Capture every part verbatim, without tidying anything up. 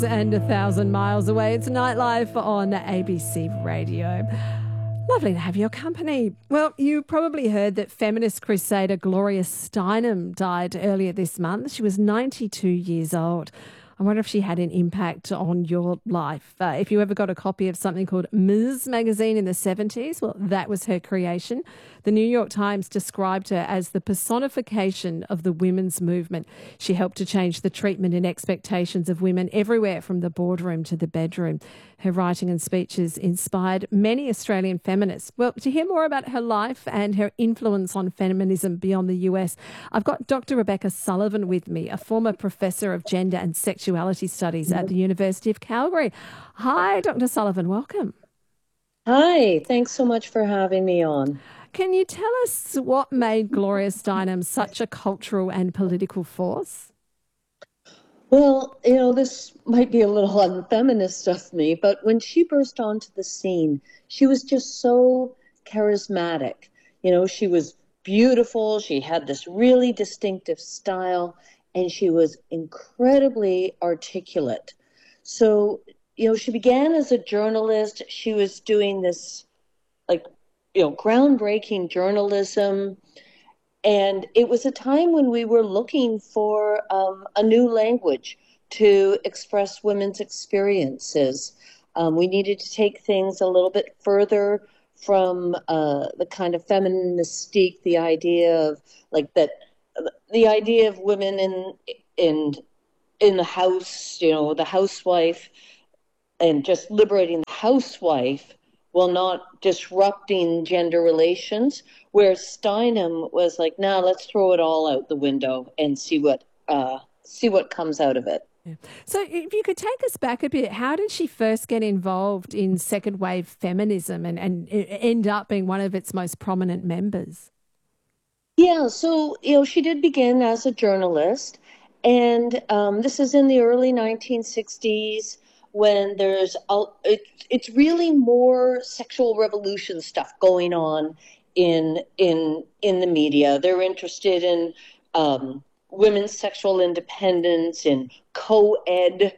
And a thousand miles away, it's Nightlife on A B C Radio. Lovely to have your company. Well, you probably heard that feminist crusader Gloria Steinem died earlier this month. She was ninety-two years old. I wonder if she had an impact on your life. Uh, if you ever got a copy of something called Ms magazine in the seventies, well, that was her creation. The New York Times described her as the personification of the women's movement. She helped to change the treatment and expectations of women everywhere from the boardroom to the bedroom. Her writing and speeches inspired many Australian feminists. Well, to hear more about her life and her influence on feminism beyond the U S, I've got Doctor Rebecca Sullivan with me, a former professor of gender and sexuality studies at the University of Calgary. Hi, Doctor Sullivan, welcome. Hi, thanks so much for having me on. Can you tell us what made Gloria Steinem such a cultural and political force? Well, you know, this might be a little unfeminist of me, but when she burst onto the scene, she was just so charismatic. You know, she was beautiful. She had this really distinctive style, and she was incredibly articulate. So, you know, she began as a journalist. She was doing this, like, you know, groundbreaking journalism. And it was a time when we were looking for um, a new language to express women's experiences. Um, we needed to take things a little bit further from uh, the kind of feminine mystique, the idea of like that, the idea of women in in in the house, you know, the housewife, and just liberating the housewife while not disrupting gender relations, where Steinem was like, "Now let's throw it all out the window and see what uh, see what comes out of it." Yeah. So if you could take us back a bit, how did she first get involved in second wave feminism and, and end up being one of its most prominent members? Yeah, so, you know, she did begin as a journalist, and um, this is in the early nineteen sixties when there's, a, it, it's really more sexual revolution stuff going on in in in the media. They're interested in um, women's sexual independence, in co-ed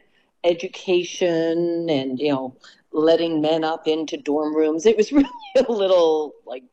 education, and, you know, letting men up into dorm rooms. It was really a little, like,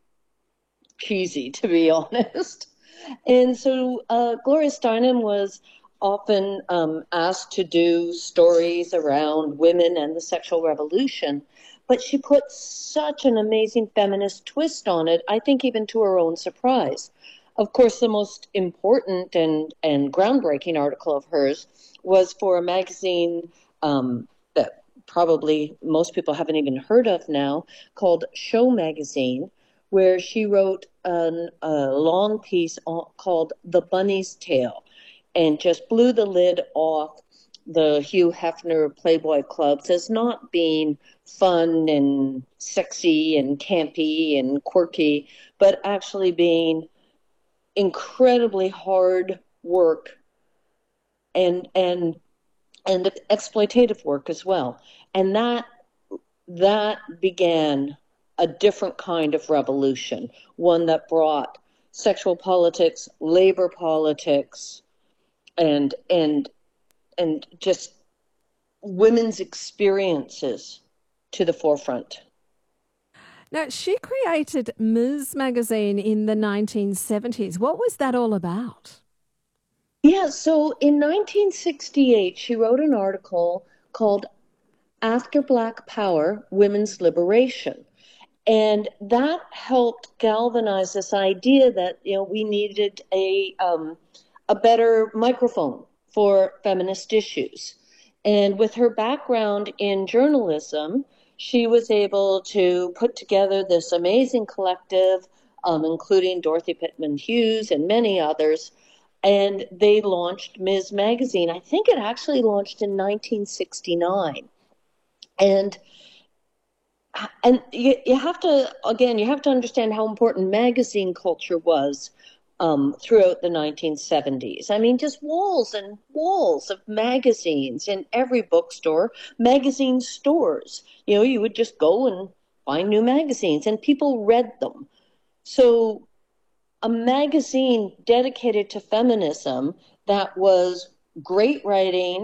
cheesy, to be honest. And so uh, Gloria Steinem was often um, asked to do stories around women and the sexual revolution, but she put such an amazing feminist twist on it, I think even to her own surprise. Of course, the most important and, and groundbreaking article of hers was for a magazine um, that probably most people haven't even heard of now, called Show Magazine, where she wrote an, a long piece called The Bunny's Tale and just blew the lid off the Hugh Hefner Playboy clubs as not being fun and sexy and campy and quirky, but actually being incredibly hard work and and and exploitative work as well. And that that began a different kind of revolution, one that brought sexual politics, labor politics, and and and just women's experiences to the forefront. Now, she created Ms magazine in the nineteen seventies. What was that all about? Yeah, so in nineteen sixty-eight, she wrote an article called After Black Power, Women's Liberation. And that helped galvanize this idea that, you know, we needed a um, a better microphone for feminist issues. And with her background in journalism, she was able to put together this amazing collective, um, including Dorothy Pitman Hughes and many others. And they launched Ms Magazine. I think it actually launched in nineteen sixty-nine. And And you, you have to, again, you have to understand how important magazine culture was um, throughout the nineteen seventies. I mean, just walls and walls of magazines in every bookstore, magazine stores. You know, you would just go and find new magazines, and people read them. So a magazine dedicated to feminism that was great writing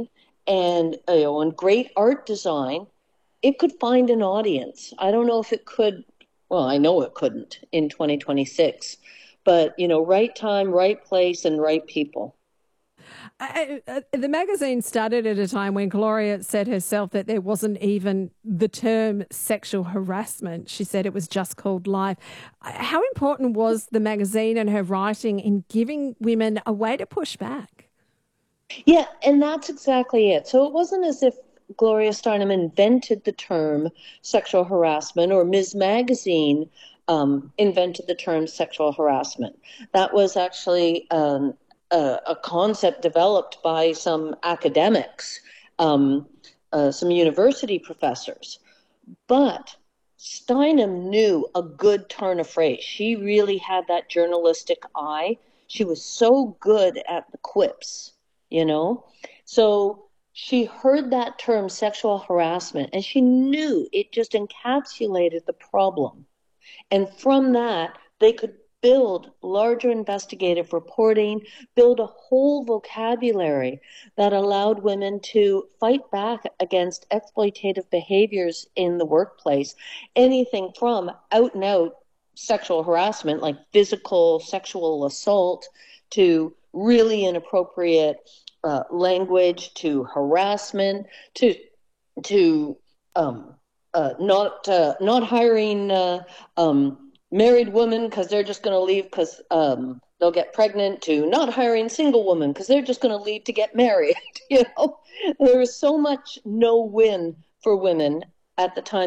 and, you know, and great art design, it could find an audience. I don't know if it could, well, I know it couldn't in twenty twenty-six, but, you know, right time, right place, and right people. I, I, the magazine started at a time when Gloria said herself that there wasn't even the term sexual harassment. She said it was just called life. How important was the magazine and her writing in giving women a way to push back? Yeah, and that's exactly it. So it wasn't as if Gloria Steinem invented the term sexual harassment or Miz Magazine um, invented the term sexual harassment. That was actually um, a, a concept developed by some academics, um, uh, some university professors. But Steinem knew a good turn of phrase. She really had that journalistic eye. She was so good at the quips, you know? So she heard that term sexual harassment and she knew it just encapsulated the problem. And from that, they could build larger investigative reporting, build a whole vocabulary that allowed women to fight back against exploitative behaviors in the workplace, anything from out and out sexual harassment, like physical sexual assault, to really inappropriate uh, language, to harassment, to to um, uh, not uh, not hiring uh, um, married women because they're just going to leave because um, they'll get pregnant, to not hiring single women because they're just going to leave to get married. You know, there was so much no win for women at the time